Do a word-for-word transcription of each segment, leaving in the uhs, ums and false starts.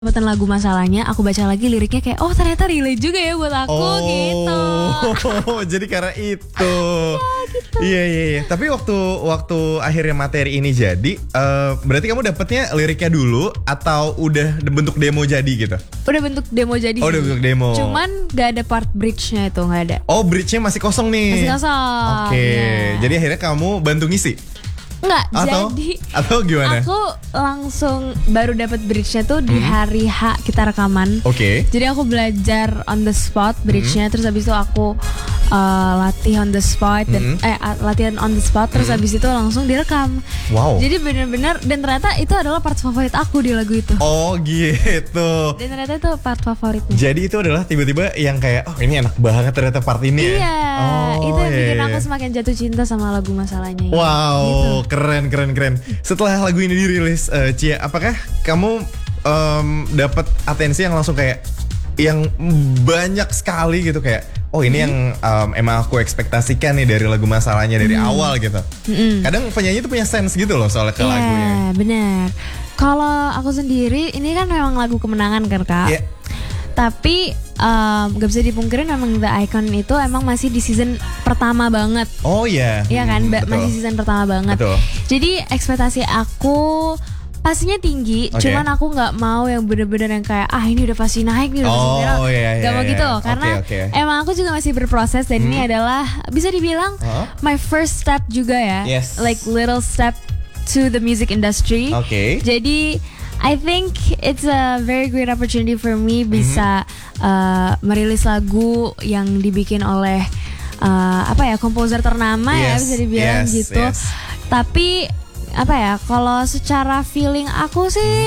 Buatan lagu masalahnya, aku baca lagi liriknya kayak oh ternyata relate juga ya buat aku oh, gitu. Jadi karena itu. Ya, gitu. Iya iya iya. Tapi waktu waktu akhirnya materi ini jadi, uh, berarti kamu dapetnya liriknya dulu atau udah bentuk demo jadi gitu? Udah bentuk demo jadi. Oh, udah bentuk demo. Cuman gak ada part bridge-nya itu, gak ada. Oh, bridge-nya masih kosong nih. Masih kosong. Oke. Okay. Ya. Jadi akhirnya kamu bantu ngisi. Enggak, atau, jadi atau gimana? Aku langsung baru dapat bridge-nya tuh di hmm. hari H kita rekaman. Oke. Okay. Jadi aku belajar on the spot bridge-nya, hmm. terus habis itu aku uh, latih on the spot dan hmm. eh latihan on the spot terus hmm. habis itu langsung direkam. Wow. Jadi benar-benar dan ternyata itu adalah part favorit aku di lagu itu. Oh gitu. Dan ternyata itu part favoritnya. Jadi itu adalah tiba-tiba yang kayak oh ini enak banget ternyata part ini iya, ya. Iya. Itu yang iya, bikin iya. aku semakin jatuh cinta sama lagu masalahnya. Wow. Gitu. Keren, keren, keren. Setelah lagu ini dirilis, uh, Cia, apakah kamu um, dapat atensi yang langsung kayak yang banyak sekali gitu kayak, oh ini hmm. yang um, emang aku ekspektasikan nih dari lagu masalahnya dari hmm. awal gitu. Hmm. Kadang penyanyi tuh punya sense gitu loh soal ke yeah, lagunya. Iya, benar. Kalau aku sendiri, ini kan memang lagu kemenangan kan kak. Yeah. Tapi um, gak bisa dipungkirin memang The Icon itu emang masih di season pertama banget. Oh iya. Iya kan, hmm, masih season pertama banget. Betul. Jadi ekspektasi aku pastinya tinggi, okay. cuman aku nggak mau yang bener-bener yang kayak ah ini udah pasti naik nih udah pasti viral. Oh iya iya. Gak mau iya. gitu, karena okay, okay. emang aku juga masih berproses dan hmm. ini adalah bisa dibilang huh? my first step juga ya, yes. like little step to the music industry. Oke. Okay. Jadi I think it's a very great opportunity for me bisa mm-hmm. uh, merilis lagu yang dibikin oleh uh, apa ya komposer ternama yes, ya bisa dibilang yes, gitu. Yes. Tapi apa ya kalau secara feeling aku sih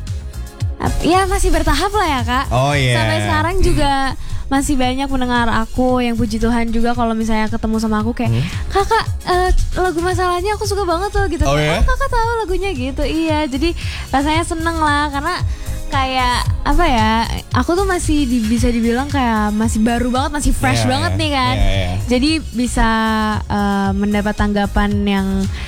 mm. ya masih bertahap lah ya kak. Oh yeah. Sampai sekarang juga masih banyak pendengar aku yang puji Tuhan juga kalau misalnya ketemu sama aku kayak hmm? kakak uh, lagu masalahnya aku suka banget tuh gitu. Oh, kayak, ya? oh kakak tahu lagunya gitu. Iya jadi rasanya seneng lah karena kayak apa ya aku tuh masih di, bisa dibilang kayak masih baru banget masih fresh yeah, banget nih kan. Yeah, yeah. Jadi bisa uh, mendapat tanggapan yang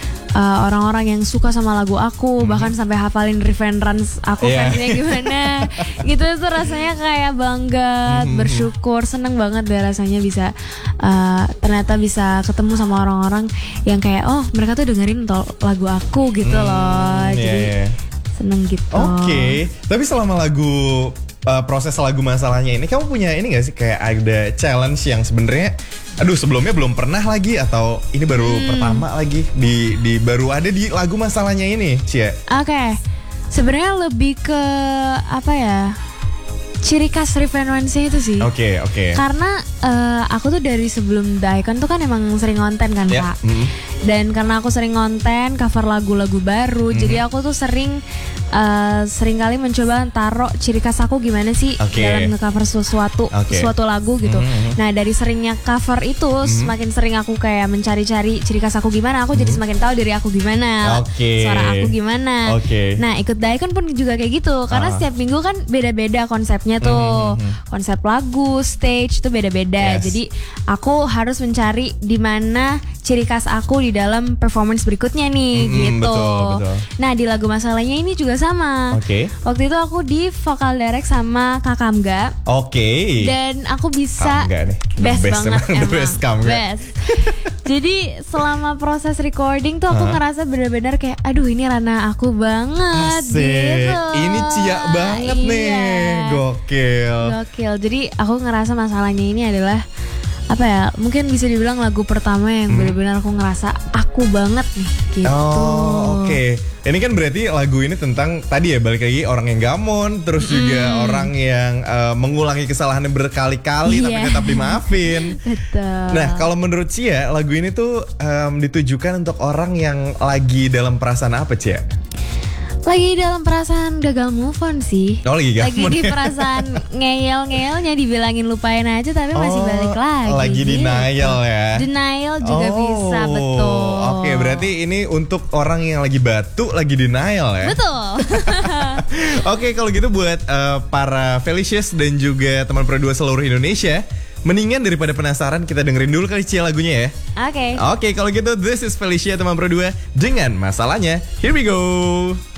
Uh, orang-orang yang suka sama lagu aku mm-hmm. bahkan sampai hafalin reference aku yeah. fansnya gimana gitu tuh rasanya kayak bangga mm-hmm. bersyukur seneng banget deh rasanya bisa uh, ternyata bisa ketemu sama orang-orang yang kayak oh mereka tuh dengerin to- lagu aku gitu mm, loh jadi yeah, yeah. seneng gitu. Oke okay. Tapi selama lagu uh, proses lagu masalahnya ini kamu punya ini gak sih kayak ada challenge yang sebenarnya aduh sebelumnya belum pernah lagi atau ini baru hmm. pertama lagi di di baru ada di lagu masalahnya ini, Cia? Oke, okay. Sebenarnya lebih ke apa ya? Ciri khas referensinya itu sih. Oke, okay, oke. Okay. Karena uh, aku tuh dari sebelum The Icon tuh kan emang sering ngonten kan, yeah. Kak. Mm-hmm. Dan karena aku sering ngonten, cover lagu-lagu baru, mm-hmm. jadi aku tuh sering uh, sering kali mencoba taruh ciri khas aku gimana sih okay. dalam nge-cover sesuatu okay. suatu lagu gitu. Mm-hmm. Nah, dari seringnya cover itu, mm-hmm. semakin sering aku kayak mencari-cari ciri khas aku gimana, aku mm-hmm. jadi semakin tahu diri aku gimana, okay. suara aku gimana. Okay. Nah, ikut The Icon pun juga kayak gitu, karena uh. setiap minggu kan beda-beda konsepnya tuh, mm-hmm. konsep lagu, stage itu beda-beda. Yes. Jadi aku harus mencari di mana ciri khas aku di dalam performance berikutnya nih, mm-hmm, gitu. Betul, betul. Nah di lagu masalahnya ini juga sama. Oke. Okay. Waktu itu aku di vokal direct sama Kak Kamga. Oke. Okay. Dan aku bisa Kamga nih. best, best banget emang. The best Kamga. Best. Jadi selama proses recording tuh aku huh? ngerasa benar-benar kayak aduh ini ranah aku banget. Asik. Gitu. Ini Cia banget iya. nih. Gokil. Gokil. Jadi aku ngerasa masalahnya ini adalah apa ya mungkin bisa dibilang lagu pertama yang hmm. benar-benar aku ngerasa aku banget nih gitu. Oh oke okay. Ini kan berarti lagu ini tentang tadi ya balik lagi orang yang gamon terus hmm. juga orang yang uh, mengulangi kesalahannya berkali-kali yeah. tapi tetap dimaafin. Betul. Nah kalau menurut Cia lagu ini tuh um, ditujukan untuk orang yang lagi dalam perasaan apa Cia? Lagi dalam perasaan gagal move on sih. Oh, lagi Lagi di perasaan ngeyel-ngeyelnya dibilangin lupain aja tapi masih oh, balik lagi. Lagi gitu. denial ya. Denial juga oh, bisa, betul. Oke, okay, berarti ini untuk orang yang lagi batu, lagi denial ya. Betul. Oke, okay, kalau gitu buat uh, para Felicious dan juga teman Pro dua seluruh Indonesia, mendingan daripada penasaran kita dengerin dulu kali Cia lagunya ya. Oke. Okay. Oke, okay, kalau gitu this is Felicia teman Pro dua dengan masalahnya. Here we go.